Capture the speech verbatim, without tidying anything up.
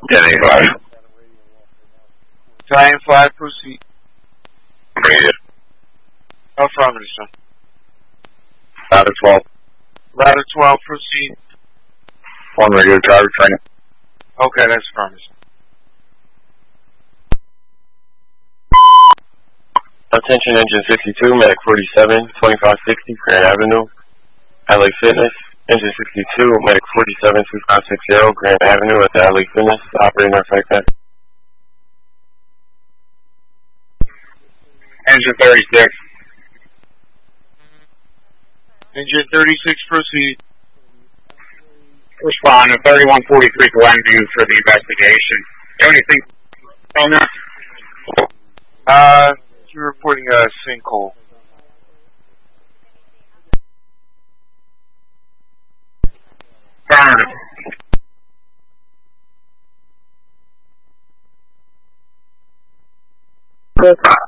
ten five. ten five, proceed. Radio. Affirmative, sir. Ladder twelve. Ladder twelve, proceed. One radio driver training. Okay, that's affirmative. Attention engine sixty-two, medic forty-seven, twenty-five sixty, Grand Avenue, L A Fitness. Engine sixty-two, medic forty-seven, twenty-five sixty, Grand Avenue at the L A Fitness. Operating our flight path. Engine thirty-six. Engine thirty-six, proceed. Respond to thirty-one forty-three Glenview for the investigation. Do you have anything on there? Uh, you're reporting a sinkhole. Affirmative.